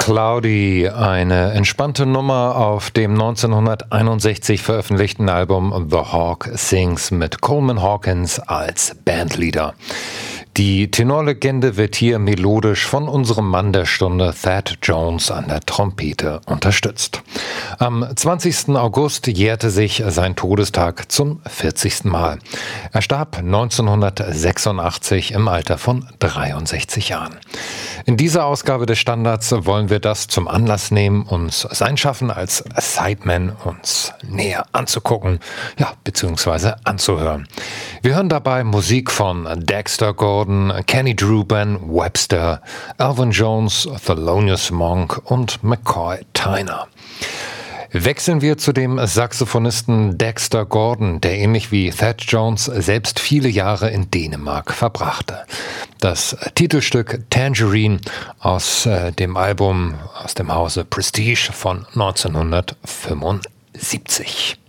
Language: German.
Cloudy, eine entspannte Nummer auf dem 1961 veröffentlichten Album The Hawk Sings mit Coleman Hawkins als Bandleader. Die Tenorlegende wird hier melodisch von unserem Mann der Stunde Thad Jones an der Trompete unterstützt. Am 20. August jährte sich sein Todestag zum 40. Mal. Er starb 1986 im Alter von 63 Jahren. In dieser Ausgabe des Standards wollen wir das zum Anlass nehmen, uns sein Schaffen als Sideman uns näher anzugucken, beziehungsweise anzuhören. Wir hören dabei Musik von Dexter Gordon, Kenny Drew, Ben Webster, Alvin Jones, Thelonious Monk und McCoy Tyner. Wechseln wir zu dem Saxophonisten Dexter Gordon, der ähnlich wie Thad Jones selbst viele Jahre in Dänemark verbrachte. Das Titelstück Tangerine aus dem Album aus dem Hause Prestige von 1975.